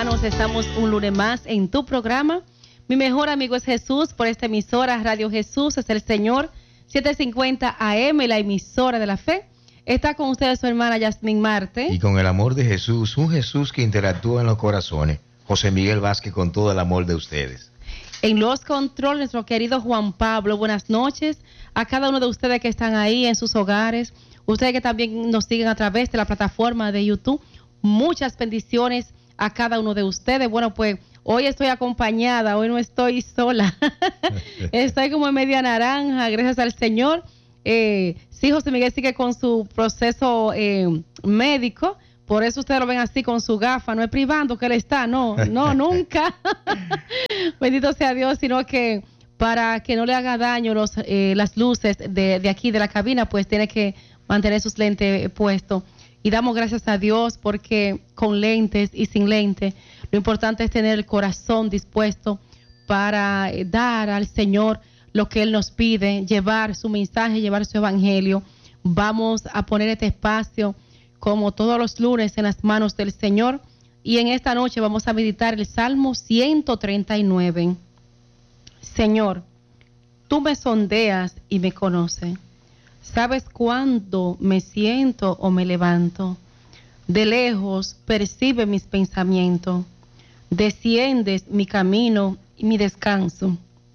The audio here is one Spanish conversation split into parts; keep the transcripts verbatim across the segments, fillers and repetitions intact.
hermanos, estamos un lunes más en tu programa. Mi mejor amigo es Jesús, por esta emisora Radio Jesús es el Señor, setecientos cincuenta A M, la emisora de la fe. Está con ustedes su hermana Yasmín Marte. Y con el amor de Jesús, un Jesús que interactúa en los corazones, José Miguel Vázquez, con todo el amor de ustedes. En los controles, nuestro querido Juan Pablo. Buenas noches a cada uno de ustedes que están ahí en sus hogares, ustedes que también nos siguen a través de la plataforma de YouTube. Muchas bendiciones a cada uno de ustedes. Bueno, pues hoy estoy acompañada, hoy no estoy sola. Estoy como en media naranja, gracias al Señor. Eh, sí, José Miguel sigue con su proceso eh, médico, por eso ustedes lo ven así con su gafa, no es privando que él está, no, no, nunca. Bendito sea Dios, sino que para que no le haga daño los, eh, las luces de, de aquí de la cabina, pues tiene que mantener sus lentes puestos. Y damos gracias a Dios porque con lentes y sin lentes, lo importante es tener el corazón dispuesto para dar al Señor lo que Él nos pide, llevar su mensaje, llevar su evangelio. Vamos a poner este espacio, como todos los lunes, en las manos del Señor. Y en esta noche vamos a meditar el Salmo ciento treinta y nueve. Señor, tú me sondeas y me conoces. Sabes cuándo me siento o me levanto. De lejos percibe mis pensamientos. Desciendes mi camino y mi descanso.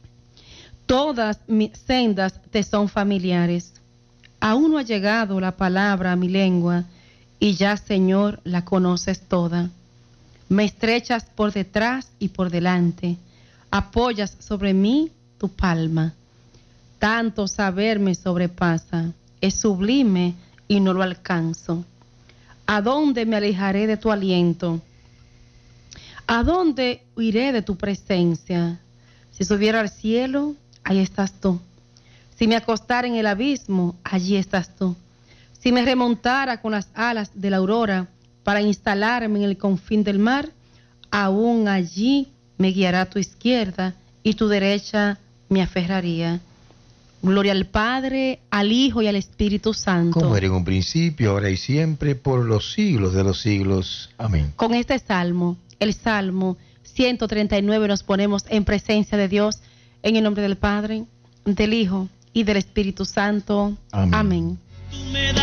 Todas mis sendas te son familiares. Aún no ha llegado la palabra a mi lengua, y ya, Señor, la conoces toda. Me estrechas por detrás y por delante. Apoyas sobre mí tu palma. Tanto saber me sobrepasa. Es sublime y no lo alcanzo. ¿A dónde me alejaré de tu aliento? ¿A dónde huiré de tu presencia? Si subiera al cielo, ahí estás tú. Si me acostara en el abismo, allí estás tú. Si me remontara con las alas de la aurora para instalarme en el confín del mar, aún allí me guiará tu izquierda y tu derecha me aferraría. Gloria al Padre, al Hijo y al Espíritu Santo. Como era en un principio, ahora y siempre, por los siglos de los siglos. Amén. Con este salmo, el Salmo ciento treinta y nueve, nos ponemos en presencia de Dios, en el nombre del Padre, del Hijo y del Espíritu Santo. Amén. Amén.